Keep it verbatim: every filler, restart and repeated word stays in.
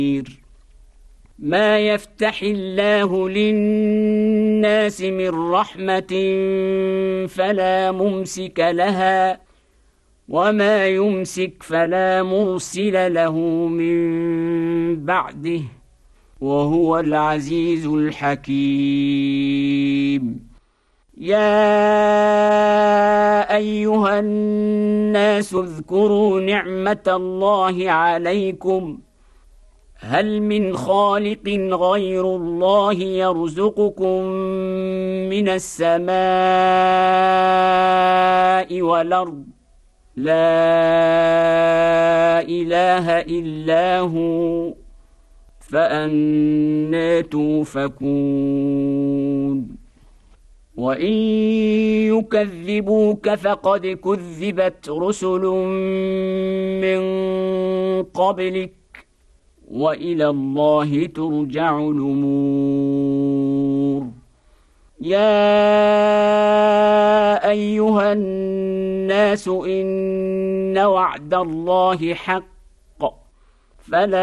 ما يفتح الله للناس من رحمة فلا ممسك لها وما يمسك فلا مرسل له من بعده وهو العزيز الحكيم. يا أيها الناس اذكروا نعمة الله عليكم هل من خالق غير الله يرزقكم من السماء والأرض لا إله إلا هو فأنى توفكون. وإن يكذبوك فقد كذبت رسل من قبلك وإلى الله ترجع الأمور. يا أيها الناس إن وعد الله حق فلا